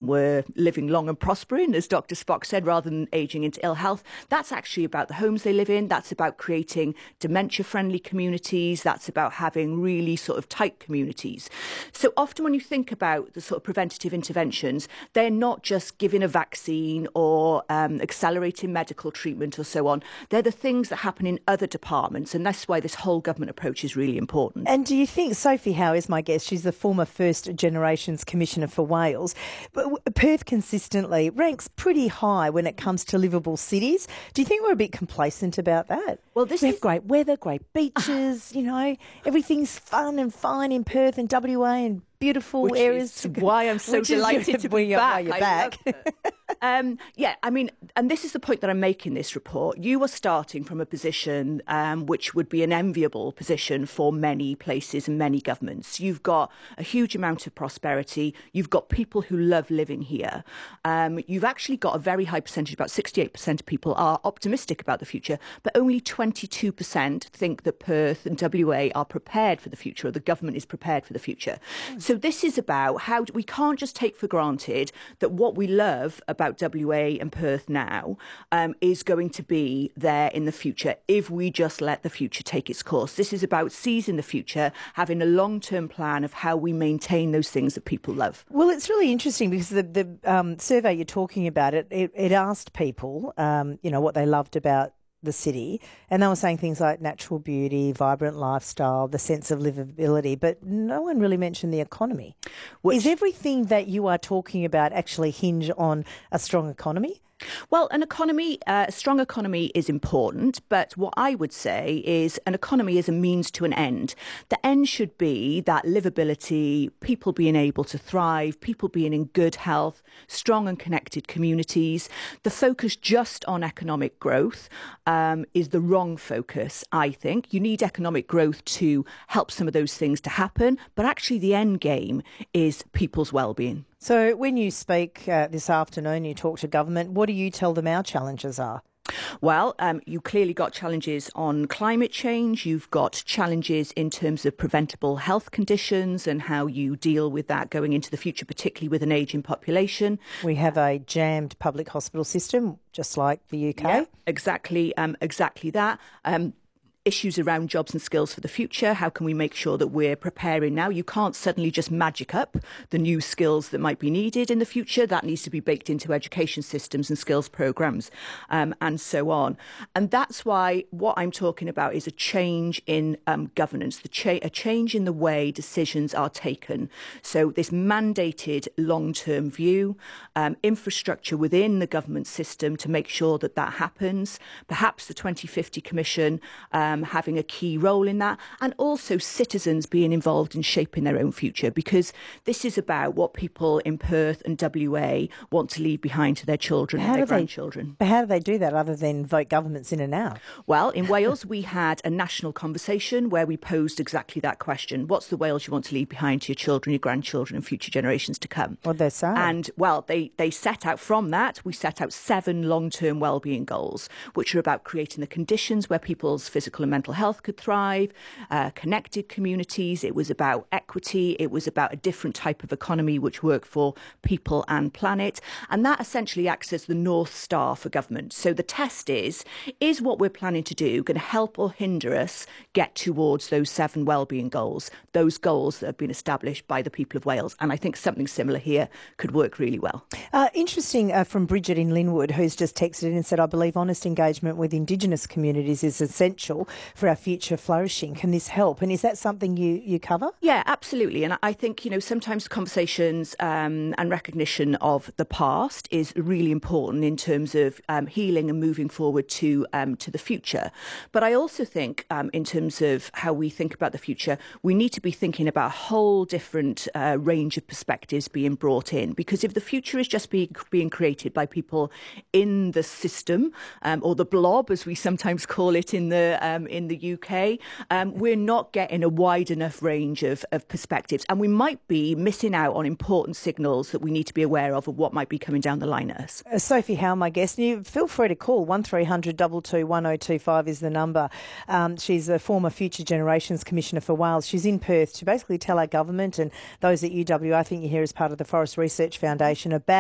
were living long and prospering, as Dr. Spock said, rather than ageing into ill health. That's actually about the homes they live in. That's about creating dementia-friendly communities. That's about having really sort of tight communities. So often when you think about the sort of preventative interventions, they're not just giving a vaccine or accelerating medical treatment or so on. They're the things that happen in other departments, and that's why this whole government approach is really important. And do you think, Sophie Howe is my guest, she's the former First Generations Commissioner for Wales, but Perth consistently ranks pretty high when it comes to livable cities. Do you think we're a bit complacent about that? Well, we have great weather, great beaches, you know, everything's fun and fine in Perth and WA and beautiful areas. Which is why I'm so delighted to be back. You're back. Yeah, I mean, and this is the point that I'm making in this report. You are starting from a position which would be an enviable position for many places and many governments. You've got a huge amount of prosperity. You've got people who love living here. You've actually got a very high percentage, about 68% of people are optimistic about the future, but only 22% think that Perth and WA are prepared for the future, or the government is prepared for the future. So this is about how we can't just take for granted that what we love about WA and Perth now is going to be there in the future if we just let the future take its course. This is about seizing the future, having a long-term plan of how we maintain those things that people love. Well, it's really interesting because the survey you're talking about, it asked people, you know, what they loved about the city, and they were saying things like natural beauty, vibrant lifestyle, the sense of livability, but no one really mentioned the economy. Is everything that you are talking about actually hinge on a strong economy? Well, a strong economy is important, but what I would say is an economy is a means to an end. The end should be that livability, people being able to thrive, people being in good health, strong and connected communities. The focus just on economic growth is the wrong focus, I think. You need economic growth to help some of those things to happen, but actually the end game is people's well-being. So when you speak this afternoon, you talk to government, what do you tell them our challenges are? Well, you clearly got challenges on climate change. You've got challenges in terms of preventable health conditions and how you deal with that going into the future, particularly with an ageing population. We have a jammed public hospital system, just like the UK. Yeah, exactly that. Issues around jobs and skills for the future. How can we make sure that we're preparing now? You can't suddenly just magic up the new skills that might be needed in the future. That needs to be baked into education systems and skills programs and so on. And that's why what I'm talking about is a change in governance, a change in the way decisions are taken. So this mandated long-term view, infrastructure within the government system to make sure that that happens. Perhaps the 2050 Commission having a key role in that, and also citizens being involved in shaping their own future, because this is about what people in Perth and WA want to leave behind to their children and their grandchildren. But how do they do that other than vote governments in and out? Well, in Wales, we had a national conversation where we posed exactly that question. What's the Wales you want to leave behind to your children, your grandchildren and future generations to come? What they say. And, well, they set out from that, we set out 7 long-term wellbeing goals, which are about creating the conditions where people's physical and mental health could thrive, connected communities. It was about equity. It was about a different type of economy which worked for people and planet. And that essentially acts as the North Star for government. So the test is what we're planning to do going to help or hinder us get towards those 7 wellbeing goals, those goals that have been established by the people of Wales? And I think something similar here could work really well. Interesting from Bridget in Linwood, who's just texted in and said, I believe honest engagement with Indigenous communities is essential for our future flourishing. Can this help? And is that something you cover? Yeah, absolutely. And I think, you know, sometimes conversations and recognition of the past is really important in terms of healing and moving forward to the future. But I also think in terms of how we think about the future, we need to be thinking about a whole different range of perspectives being brought in. Because if the future is just being created by people in the system or the blob, as we sometimes call it in the UK, we're not getting a wide enough range of perspectives, and we might be missing out on important signals that we need to be aware of what might be coming down the line at us. Sophie Howe, my guest, and you feel free to call 1300 222 1025 is the number. She's a former Future Generations Commissioner for Wales. She's in Perth to basically tell our government and those at UWA, I think you're here as part of the Forest Research Foundation, about